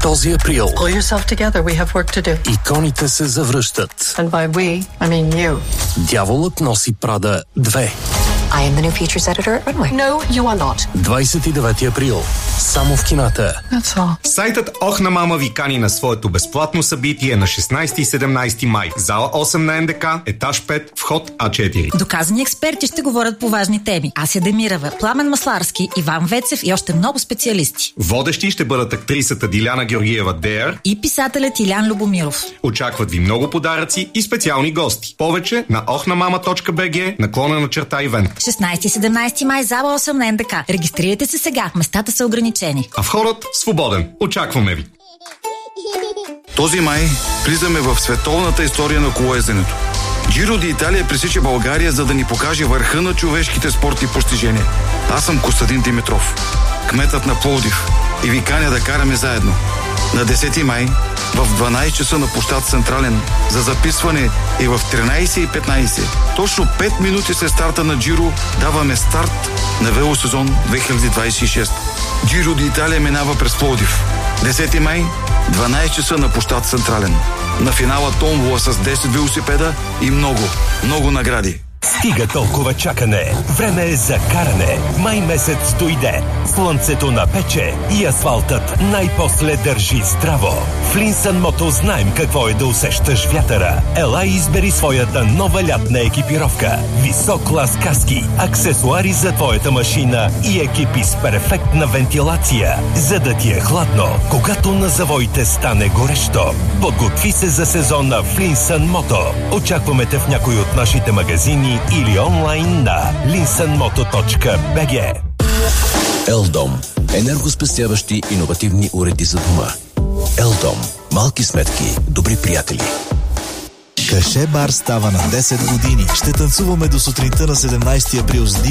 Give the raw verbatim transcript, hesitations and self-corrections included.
Този април Pull yourself together, we have work to do. иконите се завръщат. And by we, I mean you. Дяволът носи Прада две. I am the new features editor at Runway. No, you are not. двадесет и девети април. Само в кината. That's all. Сайтът Ох на мама ви кани на своето безплатно събитие на шестнадесети и седемнадесети май. Зала осем на НДК, етаж пет, вход А четири. Доказани експерти ще говорят по важни теми. Ася Демирова, Пламен Масларски, Иван Вецев и още много специалисти. Водещи ще бъдат актрисата Диляна Георгиева Деер и писателят Илян Любомиров. Очакват ви много подаръци и специални гости. Повече на охнамама точка би джи, наклона на черта ивент. шестнадесети и седемнадесети май, зала осем на НДК. Регистрирайте се сега. Местата са ограничени. А входът свободен. Очакваме ви. Този май влизаме в световната история на колоезденето. Джиро ди Италия пресича България, за да ни покаже върха на човешките спортни постижения. Аз съм Костадин Димитров, кметът на Пловдив, и ви каня да караме заедно. На десети май в дванадесет часа на площад Централен за записване и в тринадесет и петнадесет. Точно пет минути след старта на Джиро даваме старт на велосезон две хиляди двадесет и шеста. Джиро ди Италия минава през Пловдив. десети май, дванадесет часа на площад Централен. На финала томбола с десет велосипеда и много, много награди. Стига толкова чакане. Време е за каране. Май месец дойде. Слънцето напече и асфалтът най-после държи здраво. В Линсън Мото знаем какво е да усещаш вятъра. Ела и избери своята нова лятна екипировка. Висок клас каски, аксесуари за твоята машина и екипи с перфектна вентилация, за да ти е хладно, когато на завоите стане горещо. Подготви се за сезона в Линсън Мото. Очакваме те в някой от нашите магазини или онлайн на линсън мото точка би джи. Елдом. Енергоспестяващи иновативни уреди за дома. Елдом. Малки сметки, добри приятели. Каше бар става на десет години. Ще танцуваме до сутринта на седемнадесети април с